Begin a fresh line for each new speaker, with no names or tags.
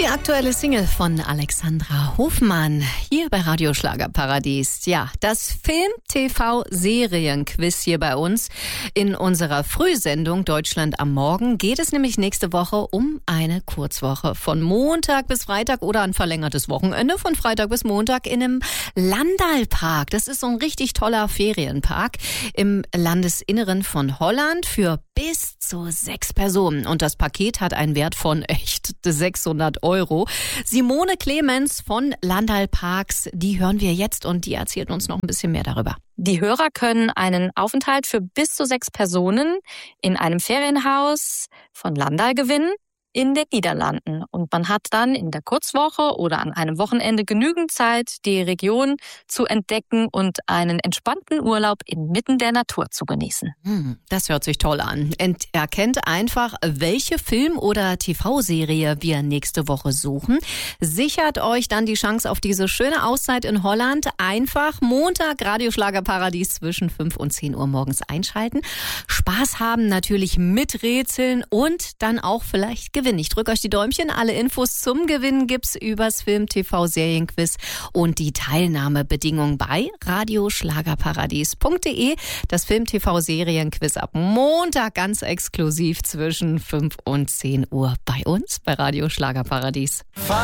Die aktuelle Single von Alexandra Hofmann hier bei Radio Schlagerparadies. Ja, das Film-TV-Serien-Quiz hier bei uns in unserer Frühsendung Deutschland am Morgen geht es nämlich nächste Woche um eine Kurzwoche von Montag bis Freitag oder ein verlängertes Wochenende von Freitag bis Montag in einem Landalpark. Das ist so ein richtig toller Ferienpark im Landesinneren von Holland für bis zu 6 Personen. Und das Paket hat einen Wert von echt 600 €. Simone Clemens von Landal Parks, die hören wir jetzt und die erzählt uns noch ein bisschen mehr darüber.
Die Hörer können einen Aufenthalt für bis zu 6 Personen in einem Ferienhaus von Landal gewinnen in den Niederlanden. Und man hat dann in der Kurzwoche oder an einem Wochenende genügend Zeit, die Region zu entdecken und einen entspannten Urlaub inmitten der Natur zu genießen.
Das hört sich toll an. Erkennt einfach, welche Film- oder TV-Serie wir nächste Woche suchen. Sichert euch dann die Chance auf diese schöne Auszeit in Holland. Einfach Montag Radio Schlagerparadies zwischen 5 und 10 Uhr morgens einschalten. Spaß haben natürlich mit Rätseln und dann auch vielleicht gewinnen. Ich drücke euch die Däumchen. Alle Infos zum Gewinnen gibt's übers Film-TV-Serienquiz und die Teilnahmebedingungen bei radioschlagerparadies.de. Das Film-TV-Serienquiz ab Montag ganz exklusiv zwischen 5 und 10 Uhr bei uns bei Radio Schlagerparadies.